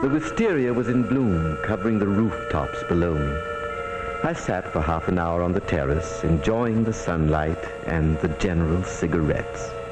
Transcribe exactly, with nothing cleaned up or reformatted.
The wisteria was in bloom, covering the rooftops below me. I sat for half an hour on the terrace, enjoying the sunlight and the general cigarettes.